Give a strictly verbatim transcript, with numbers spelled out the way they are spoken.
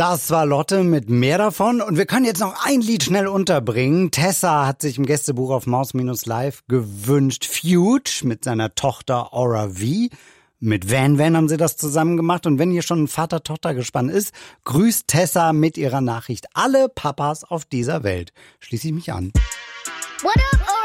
Das war Lotte mit mehr davon. Und wir können jetzt noch ein Lied schnell unterbringen. Tessa hat sich im Gästebuch auf Maus Live gewünscht Fuge mit seiner Tochter Aura V. Mit Van Van haben sie das zusammen gemacht. Und wenn hier schon ein Vater-Tochter-Gespann ist, grüßt Tessa mit ihrer Nachricht alle Papas auf dieser Welt. Schließe ich mich an. What up,